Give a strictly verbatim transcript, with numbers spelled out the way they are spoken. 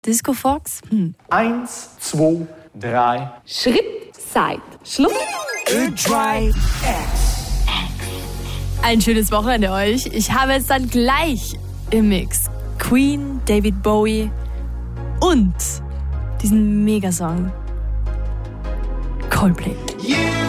Disco Fox? Hm. Eins, zwei, drei. Schritt, Zeit, Schluss. Ö-Drive X. Ein schönes Wochenende euch. Ich habe jetzt dann gleich im Mix Queen, David Bowie und diesen Megasong Coldplay. You